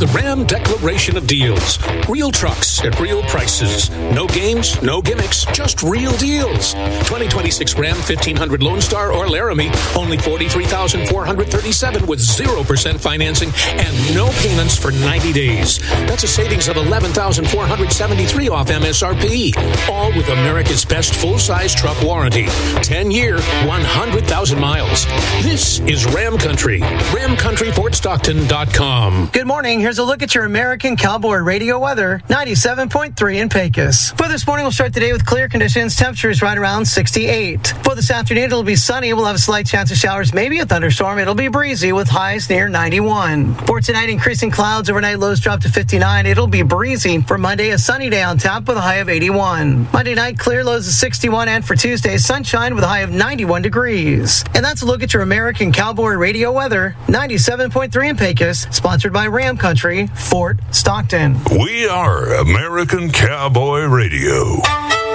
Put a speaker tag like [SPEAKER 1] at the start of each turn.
[SPEAKER 1] the Ram Declaration of Deals. Real trucks at real prices. No games, no gimmicks, just real deals. 2026 Ram 1500 Lone Star or Laramie, only $43,437 with 0% financing and no payments for 90 days. That's a savings of $11,473 off MSRP. All with America's best full-size truck warranty. 10-year, 100,000 miles. This is Ram Country. RamCountryFortStockton.com.
[SPEAKER 2] Good morning. Here's a look at your American Cowboy Radio weather. 97.3 in Pecos. For this morning, we'll start the day with clear conditions. Temperatures right around 68. For this afternoon, it'll be sunny. We'll have a slight chance of showers, maybe a thunderstorm. It'll be breezy with highs near 91. For tonight, increasing clouds. Overnight lows drop to 59. It'll be breezy. For Monday, a sunny day on tap with a high of 81. Monday night, clear lows of 61. And for Tuesday, sunshine with a high of 91 degrees. And that's a look at your American Cowboy Radio weather. 97.3 in Pecos. Sponsored by Ram Country, Fort Stockton.
[SPEAKER 3] We are American Cowboy Radio.